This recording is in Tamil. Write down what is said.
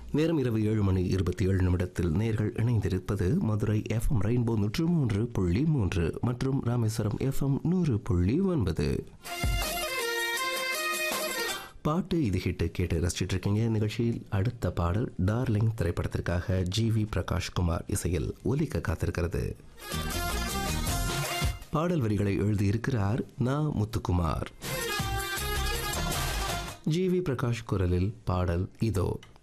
நேரம் இரவு 7:27 நேர்கள் இணைந்திருப்பது மதுரை FM ரெயின்போ 103.3 மற்றும் ராமேஸ்வரம் FM 100.9. பாட்டு இது ஹிட்டு கேட்டு ரசிச்சுட்டு இருக்கீங்க. நிகழ்ச்சியில் அடுத்த பாடல் டார்லிங் திரைப்படத்திற்காக GV பிரகாஷ்குமார் இசையில் ஒலிக்க காத்திருக்கிறது. பாடல் வரிகளை எழுதியிருக்கிறார் நா. முத்துக்குமார். GV பிரகாஷ் குரலில் பாடல் இதோ.